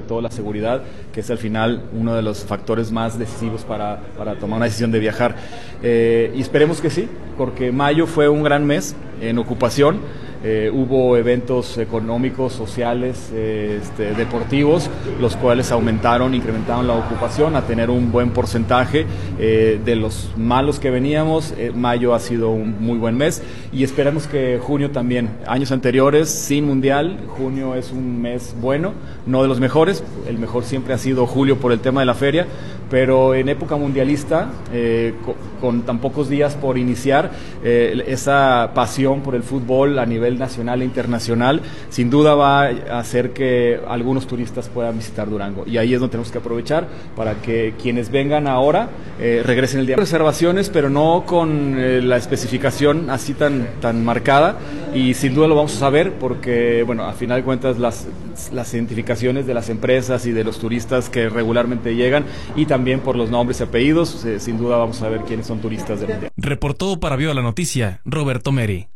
todo la seguridad, que es al final uno de los factores más decisivos para tomar una decisión de viajar. Y esperemos que sí, porque mayo fue un gran mes en ocupación. Hubo eventos económicos, sociales, deportivos, los cuales incrementaron la ocupación a tener un buen porcentaje. De los malos que veníamos, mayo ha sido un muy buen mes y esperamos que junio también. Años anteriores, sin mundial, junio es un mes bueno, no de los mejores, el mejor siempre ha sido julio por el tema de la feria, pero en época mundialista, con tan pocos días por iniciar, esa pasión por el fútbol a nivel nacional e internacional, sin duda va a hacer que algunos turistas puedan visitar Durango, y ahí es donde tenemos que aprovechar para que quienes vengan ahora regresen el día. Reservaciones, pero no con la especificación así tan marcada, y sin duda lo vamos a saber porque, bueno, a final de cuentas las identificaciones de las empresas y de los turistas que regularmente llegan, y también por los nombres y apellidos, sin duda vamos a ver quiénes son turistas del mundial. Reportó para Viva la Noticia, Roberto Meri.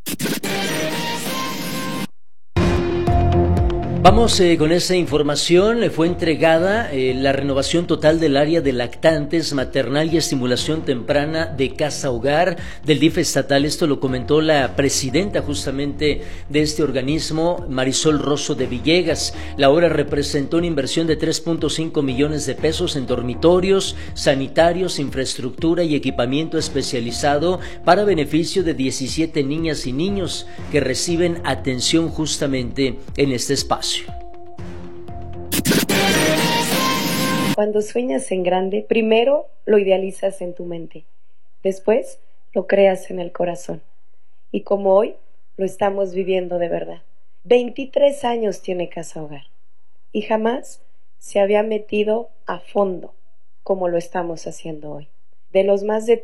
Vamos con esta información. Fue entregada la renovación total del área de lactantes, maternal y estimulación temprana de Casa Hogar del DIF estatal. Esto lo comentó la presidenta justamente de este organismo, Marisol Rosso de Villegas. La obra representó una inversión de 3.5 millones de pesos en dormitorios, sanitarios, infraestructura y equipamiento especializado para beneficio de 17 niñas y niños que reciben atención justamente en este espacio. Cuando sueñas en grande, primero lo idealizas en tu mente, después lo creas en el corazón. Y como hoy, lo estamos viviendo de verdad. 23 años tiene Casa Hogar y jamás se había metido a fondo como lo estamos haciendo hoy. De los más de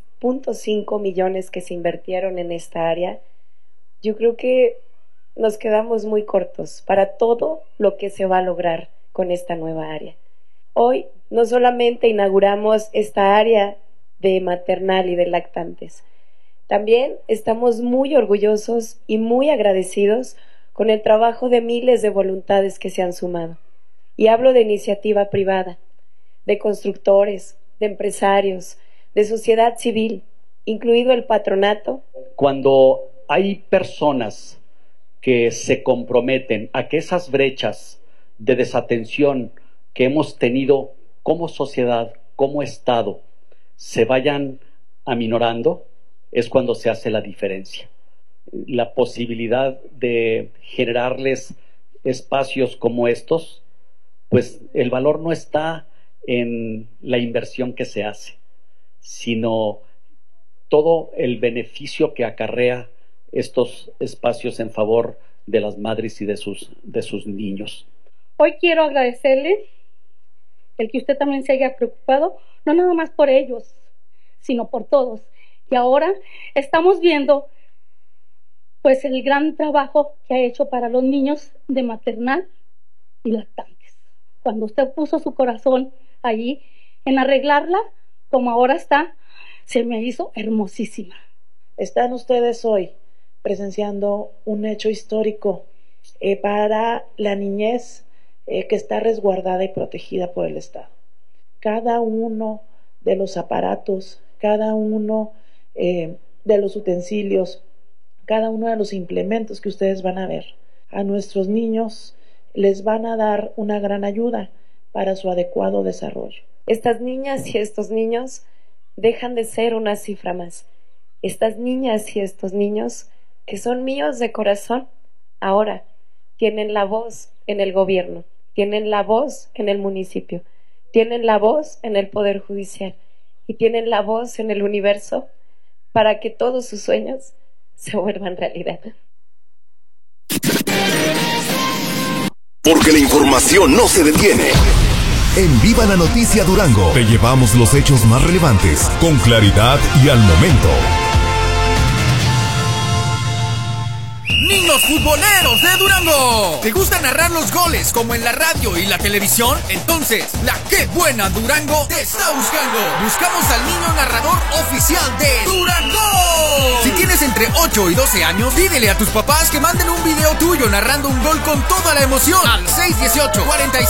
3.5 millones que se invirtieron en esta área, yo creo que nos quedamos muy cortos para todo lo que se va a lograr con esta nueva área. Hoy no solamente inauguramos esta área de maternal y de lactantes, también estamos muy orgullosos y muy agradecidos con el trabajo de miles de voluntades que se han sumado. Y hablo de iniciativa privada, de constructores, de empresarios, de sociedad civil, incluido el patronato. Cuando hay personas que se comprometen a que esas brechas de desatención que hemos tenido como sociedad, como Estado, se vayan aminorando, es cuando se hace la diferencia. La posibilidad de generarles espacios como estos, pues el valor no está en la inversión que se hace, sino todo el beneficio que acarrea estos espacios en favor de las madres y de sus niños. Hoy quiero agradecerle el que usted también se haya preocupado, no nada más por ellos, sino por todos. Y ahora estamos viendo pues el gran trabajo que ha hecho para los niños de maternal y lactantes. Cuando usted puso su corazón allí en arreglarla, como ahora está, se me hizo hermosísima. Están ustedes hoy presenciando un hecho histórico para la niñez que está resguardada y protegida por el Estado. Cada uno de los aparatos, cada uno de los utensilios, cada uno de los implementos que ustedes van a ver, a nuestros niños les van a dar una gran ayuda para su adecuado desarrollo. Estas niñas y estos niños dejan de ser una cifra más. Estas niñas y estos niños que son míos de corazón, ahora tienen la voz en el gobierno, tienen la voz en el municipio, tienen la voz en el Poder Judicial y tienen la voz en el universo para que todos sus sueños se vuelvan realidad. Porque la información no se detiene. En Viva la Noticia Durango te llevamos los hechos más relevantes, con claridad y al momento. Niños futboleros de Durango, ¿te gusta narrar los goles como en la radio y la televisión? Entonces, la Qué Buena Durango te está buscando. Buscamos al niño narrador oficial de Durango. Si tienes entre 8 y 12 años, pídele a tus papás que manden un video tuyo narrando un gol con toda la emoción al 618 45